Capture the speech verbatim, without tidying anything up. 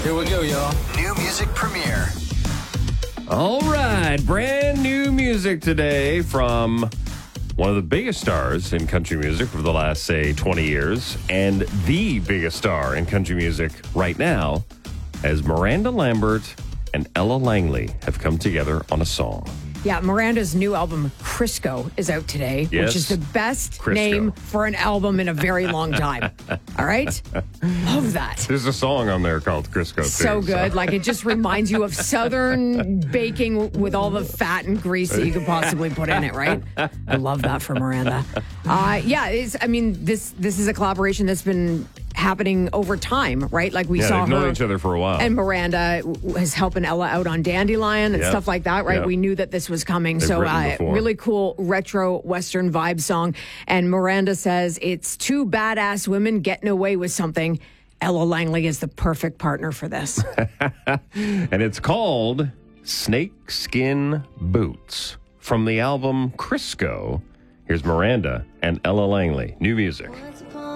Here we go, y'all. New music premiere. All right, brand new music today from one of the biggest stars in country music for the last, say, twenty years, and the biggest star in country music right now, as Miranda Lambert and Ella Langley have come together on a song. Yeah, Miranda's new album, Crisco, is out today, Yes. which is the best Crisco. name for an album in a very long time. All right? Love that. There's a song on there called Crisco, too. So good. Like, it just reminds you of Southern baking with all the fat and grease that you could possibly put in it, right? I love that for Miranda. Uh, yeah, it's, I mean, this this is a collaboration that's been happening over time, right? Like, we Yeah, saw they've known her each other for a while. and Miranda was helping Ella out on Dandelion and Yep. stuff like that, right? Yep. We knew that this was coming. They've so, written uh, before. really cool retro Western vibe song. And Miranda says it's two badass women getting away with something. Ella Langley is the perfect partner for this. And it's called Snake Skin Boots. From the album Crisco, here's Miranda and Ella Langley. New music.